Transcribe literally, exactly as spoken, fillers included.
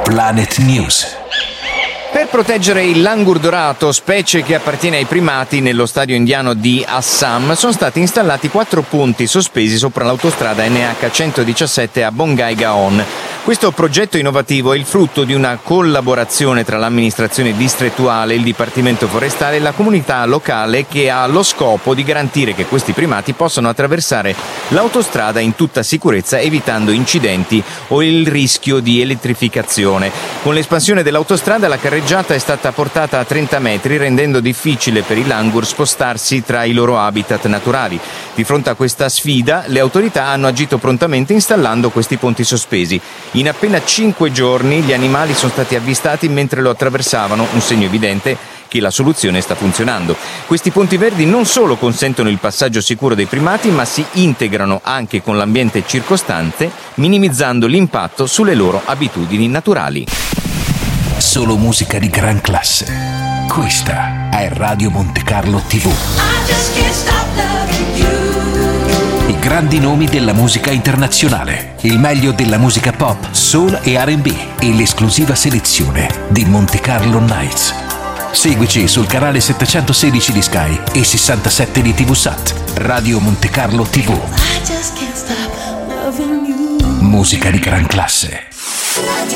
Planet News. Per proteggere il langur dorato, specie che appartiene ai primati, nello stadio indiano di Assam sono stati installati quattro punti sospesi sopra l'autostrada N H centodiciassette a Bongaigaon. Questo progetto innovativo è il frutto di una collaborazione tra l'amministrazione distrettuale, il Dipartimento Forestale e la comunità locale, che ha lo scopo di garantire che questi primati possano attraversare l'autostrada in tutta sicurezza, evitando incidenti o il rischio di elettrificazione. Con l'espansione dell'autostrada la carreggiata è stata portata a trenta metri, rendendo difficile per i langur spostarsi tra i loro habitat naturali. Di fronte a questa sfida, le autorità hanno agito prontamente installando questi ponti sospesi. In appena cinque giorni gli animali sono stati avvistati mentre lo attraversavano, un segno evidente che la soluzione sta funzionando. Questi ponti verdi non solo consentono il passaggio sicuro dei primati, ma si integrano anche con l'ambiente circostante, minimizzando l'impatto sulle loro abitudini naturali. Solo musica di gran classe. Questa è Radio Monte Carlo tivù. I grandi nomi della musica internazionale, il meglio della musica pop, soul e R and B e l'esclusiva selezione di Monte Carlo Nights. Seguici sul canale settecentosedici di Sky e sessantasette di TVSat. Radio Monte Carlo tivù. Musica di gran classe.